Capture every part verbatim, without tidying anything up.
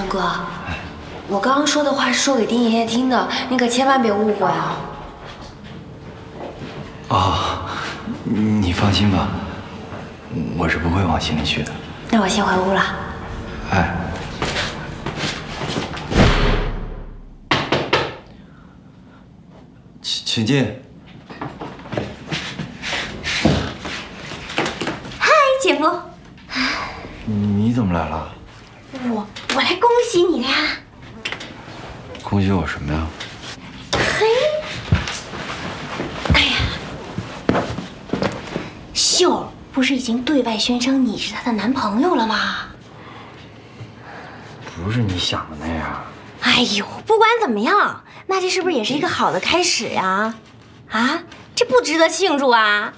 哥，我刚刚说的话是说给丁爷爷听的，你可千万别误会啊。 哦，你放心吧，我是不会往心里去的。 那我先回屋了。 哎。 请进。 嗨，姐夫。 你怎么来了？ 我我来恭喜你了呀！ 恭喜我什么呀？ 嘿，哎呀，秀不是已经对外宣称你是她的男朋友了吗？ 不是你想的那样。 哎呦，不管怎么样。 那这是不是也是一个好的开始呀？啊，这不值得庆祝啊！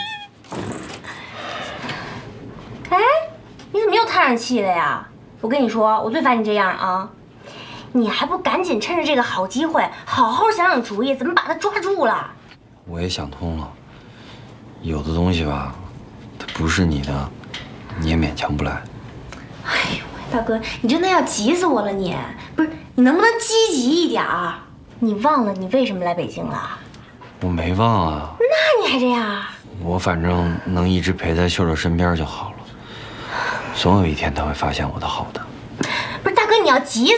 哎，你怎么又叹上气了呀？我跟你说，我最烦你这样啊！你还不赶紧趁着这个好机会，好好想想主意，怎么把他抓住了？ 我也想通了，有的东西吧，它不是你的，你也勉强不来。 哎呦，大哥，你真的要急死我了你！你不是，你能不能积极一点儿？ 你忘了你为什么来北京了？ 我没忘啊。 那你还这样？ 我反正能一直陪在秀秀身边就好了。总有一天他会发现我的好的。 不是大哥，你要急